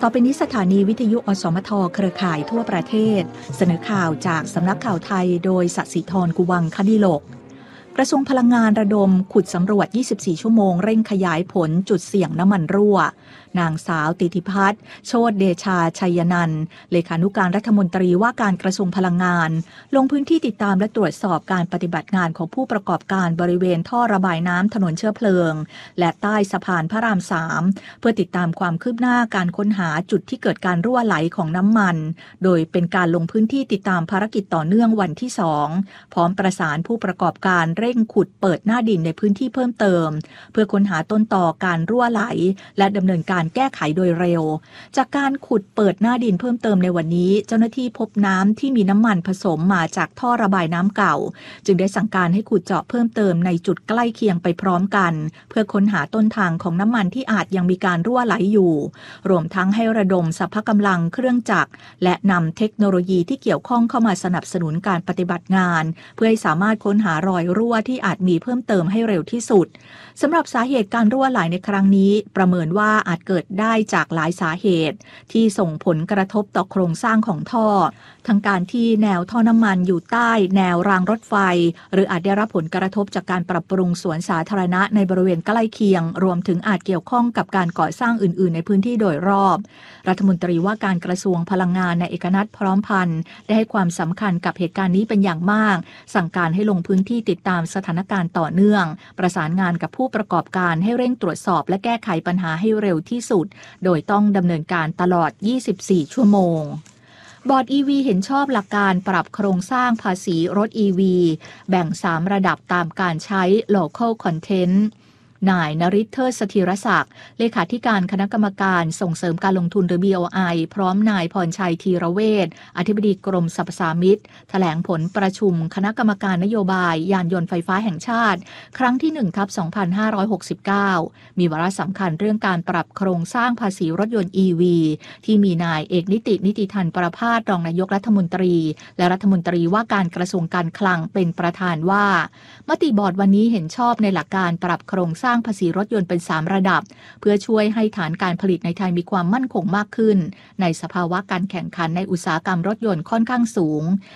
ต่อไปนี้สถานีวิทยุอสมทเครือข่ายทั่วประเทศเสนอข่าวจากสำนักข่าวไทยโดยสศิธรกุวังคดิโลกกระทรวงพลังงานระดมขุดสำรวจ 24 ชั่วโมงเร่งขยายผลจุดเสี่ยงน้ำมันรั่วนางสาวติธิพัฒน์โชติเดชาชัยนันท์เลขานุการรัฐมนตรีว่าการกระทรวงพลังงานลงพื้นที่ติดตามและตรวจสอบการปฏิบัติงานของผู้ประกอบการบริเวณท่อระบายน้ำถนนเชื้อเพลิงและใต้สะพานพระราม 3เพื่อติดตามความคืบหน้าการค้นหาจุดที่เกิดการรั่วไหลของน้ำมันโดยเป็นการลงพื้นที่ติดตามภารกิจต่อเนื่องวันที่2พร้อมประสานผู้ประกอบการเร่งขุดเปิดหน้าดินในพื้นที่เพิ่มเติมเพื่อค้นหาต้นตอการรั่วไหลและดำเนินการแก้ไขโดยเร็วจากการขุดเปิดหน้าดินเพิ่มเติมในวันนี้เจ้าหน้าที่พบน้ำที่มีน้ำมันผสมมาจากท่อระบายน้ำเก่าจึงได้สั่งการให้ขุดเจาะเพิ่มเติมในจุดใกล้เคียงไปพร้อมกันเพื่อค้นหาต้นทางของน้ำมันที่อาจยังมีการรั่วไหลอยู่รวมทั้งให้ระดมสรรพกำลังเครื่องจักรและนำเทคโนโลยีที่เกี่ยวข้องเข้ามาสนับสนุนการปฏิบัติงานเพื่อให้สามารถค้นหารอยรั่วที่อาจมีเพิ่มเติมให้เร็วที่สุดสำหรับสาเหตุการรั่วไหลในครั้งนี้ประเมินว่าอาจเกิดได้จากหลายสาเหตุที่ส่งผลกระทบต่อโครงสร้างของท่อทั้งการที่แนวท่อน้ำมันอยู่ใต้แนวรางรถไฟหรืออาจได้รับผลกระทบจากการปรับปรุงสวนสาธารณะในบริเวณใกล้เคียงรวมถึงอาจเกี่ยวข้องกับการก่อสร้างอื่นๆในพื้นที่โดยรอบรัฐมนตรีว่าการกระทรวงพลังงานนายเอกนัทพร้อมพันธ์ได้ให้ความสำคัญกับเหตุการณ์นี้เป็นอย่างมากสั่งการให้ลงพื้นที่ติดตามสถานการณ์ต่อเนื่องประสานงานกับผู้ประกอบการให้เร่งตรวจสอบและแก้ไขปัญหาให้เร็วที่สุดโดยต้องดำเนินการตลอด 24 ชั่วโมงบอร์ด EV เห็นชอบหลักการปรับโครงสร้างภาษีรถ EV แบ่ง3ระดับตามการใช้ Local Contentนายนฤทธิ์เทิดสถิรศักดิ์เลขาธิการคณะกรรมการส่งเสริมการลงทุนหรือ BOI พร้อมนายพรชัยธีรเวชอธิบดีกรมสรรพสามิตแถลงผลประชุมคณะกรรมการนโยบายยานยนต์ไฟฟ้าแห่งชาติครั้งที่ 1/2569 มีวาระสำคัญเรื่องการปรับโครงสร้างภาษีรถยนต์ EV ที่มีนายเอกนิติทันประภาสรองนายกรัฐมนตรีและรัฐมนตรีว่าการกระทรวงการคลังเป็นประธานว่ามติบอร์ดวันนี้เห็นชอบในหลักการปรับโครงสร้างภาษีรถยนต์เป็น3ระดับเพื่อช่วยให้ฐานการผลิตในไทยมีความมั่นคงมากขึ้นในสภาวะการแข่งขันในอุตสาหกรรมรถยนต์ค่อนข้างสูง